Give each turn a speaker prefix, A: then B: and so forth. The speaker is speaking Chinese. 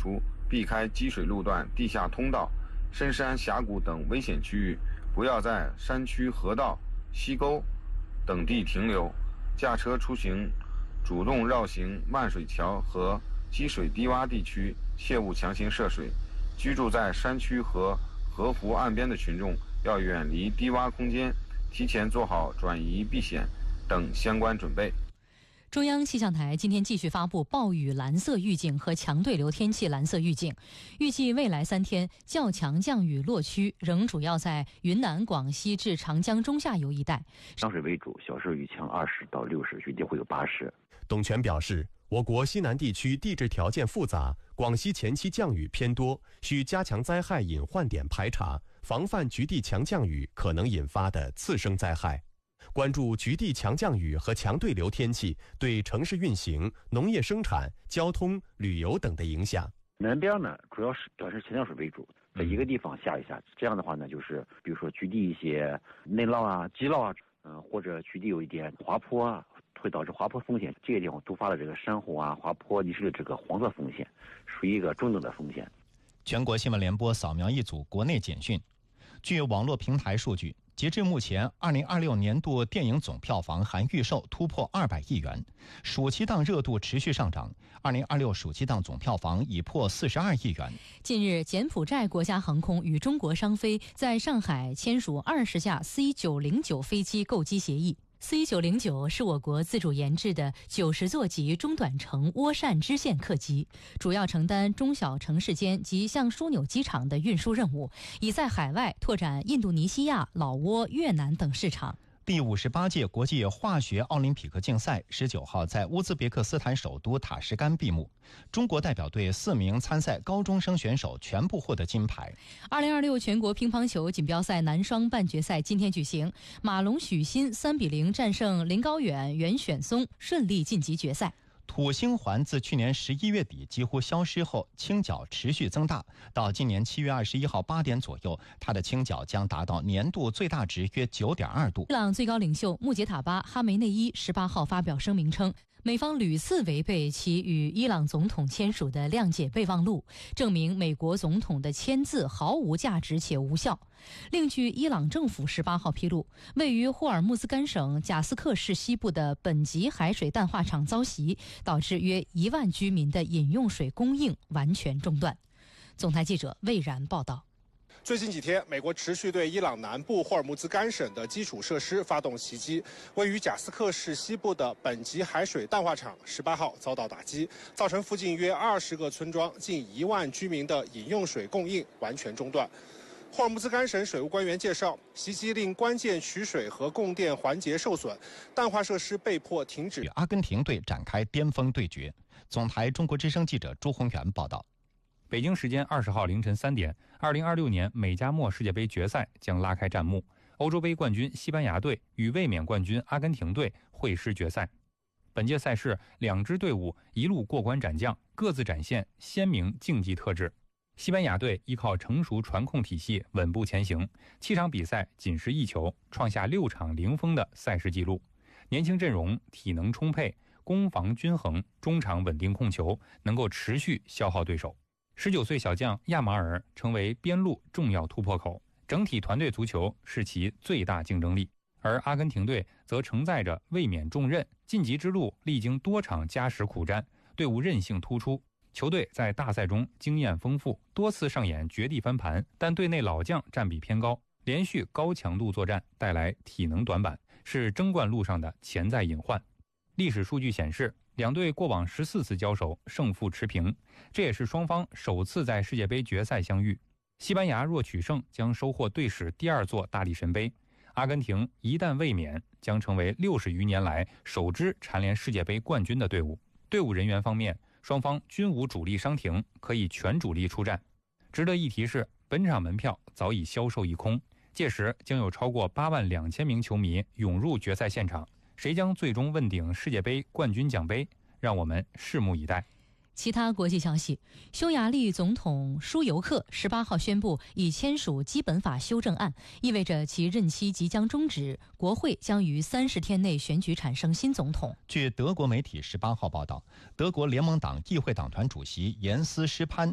A: 出，避开积水路段、地下通道、深山峡谷等危险区域，不要在山区河道、溪沟等地停留。驾车出行主动绕行漫水桥和积水低洼地区，切勿强行涉水。居住在山区和河湖岸边的群众要远离低洼空间，提前做好转移避险等相关准备。
B: 中央气象台今天继续发布暴雨蓝色预警和强对流天气蓝色预警，预计未来3天较强降雨落区仍主要在云南、广西至长江中下游一带，
C: 上水为主，小时雨强20到60，雨点会有80。
D: 董全表示，我国西南地区地质条件复杂，广西前期降雨偏多，需加强灾害隐患点排查，防范局地强降雨可能引发的次生灾害。关注局地强降雨和强对流天气对城市运行、农业生产、交通、旅游等的影响。
C: 南边呢，主要是短时强降水为主，在一个地方下一下，这样的话呢，就是比如说局地一些内涝啊、积涝啊，或者局地有一点滑坡啊，会导致滑坡风险，这个地方突发了这个山洪啊、滑坡泥石的这个黄色风险，属于一个中等的风险。
E: 全国新闻联播扫描一组国内简讯。据网络平台数据，截至目前，2026年度电影总票房含预售突破200亿元，暑期档热度持续上涨。2026暑期档总票房已破42亿元。
B: 近日，柬埔寨国家航空与中国商飞在上海签署20架 C909 飞机购机协议。C909 是我国自主研制的90座级中短程涡扇支线客机，主要承担中小城市间及向枢纽机场的运输任务，已在海外拓展印度尼西亚、老挝、越南等市场。
E: 第58届国际化学奥林匹克竞赛19号在乌兹别克斯坦首都塔什干闭幕，中国代表队4名参赛高中生选手全部获得金牌。
B: 2026全国乒乓球锦标赛男双半决赛今天举行，马龙许昕3比0战胜林高远、袁选松，顺利晋级决赛。
E: 土星环自去年11月底几乎消失后，倾角持续增大，到今年7月21号8点左右，它的倾角将达到年度最大值约 9.2 度。
B: 伊朗最高领袖穆杰塔巴·哈梅内伊18号发表声明称，美方屡次违背其与伊朗总统签署的谅解备忘录，证明美国总统的签字毫无价值且无效。另据伊朗政府18号披露，位于霍尔木兹干省贾斯克市西部的本吉海水淡化厂遭袭，导致约1万居民的饮用水供应完全中断。总台记者魏然报道。
F: 最近几天，美国持续对伊朗南部霍尔木兹干省的基础设施发动袭击，位于贾斯克市西部的本吉海水淡化厂18号遭到打击，造成附近约20个村庄近1万居民的饮用水供应完全中断。霍尔木兹干省水务官员介绍，袭击令关键取水和供电环节受损，淡化设施被迫停止。
E: 与阿根廷队展开巅峰对决。总台中国之声记者朱宏元报道。
G: 北京时间20号凌晨3点，2026年美加墨世界杯决赛将拉开战幕。欧洲杯冠军西班牙队与卫冕冠军阿根廷队会师决赛。本届赛事2支队伍一路过关斩将，各自展现鲜明竞技特质。西班牙队依靠成熟传控体系稳步前行，7场比赛仅失1球，创下6场零封的赛事纪录。年轻阵容，体能充沛，攻防均衡，中场稳定控球，能够持续消耗对手。19岁小将亚马尔成为边路重要突破口，整体团队足球是其最大竞争力。而阿根廷队则承载着卫冕重任，晋级之路历经多场加时苦战，队伍韧性突出。球队在大赛中经验丰富，多次上演绝地翻盘，但队内老将占比偏高，连续高强度作战带来体能短板，是争冠路上的潜在隐患。历史数据显示，两队过往14次交手胜负持平，这也是双方首次在世界杯决赛相遇。西班牙若取胜，将收获队史第2座大力神杯；阿根廷一旦卫冕，将成为60余年来首支蝉联世界杯冠军的队伍。队伍人员方面，双方均无主力伤停，可以全主力出战。值得一提是，本场门票早已销售一空，届时将有超过8万2千名球迷涌入决赛现场。谁将最终问鼎世界杯冠军奖杯，让我们拭目以待。
B: 其他国际消息，匈牙利总统舒尤克18号宣布已签署基本法修正案，意味着其任期即将终止，国会将于30天内选举产生新总统。
E: 据德国媒体18号报道，德国联盟党议会党团主席严斯施潘